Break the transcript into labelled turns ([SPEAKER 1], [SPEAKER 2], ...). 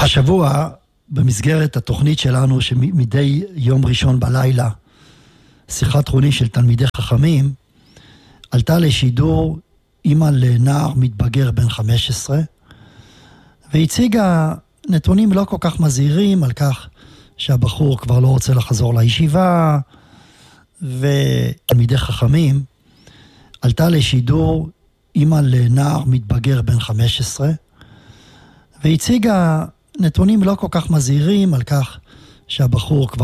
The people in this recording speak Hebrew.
[SPEAKER 1] השבוע, במסגרת התוכנית שלנו, שמדי יום ראשון בלילה, שיחת רונים של תלמידי חכמים, עלתה לשידור אמא לנער מתבגר בן 15, והציגה נתונים לא כל כך מזהירים על כך שהבחור כבר לא רוצה לחזור לישיבה, ותלמידי חכמים, עלתה לשידור אמא לנער מתבגר בן 15, והציגה נתונים לא כל כך מזהירים על כך שהבחור כבר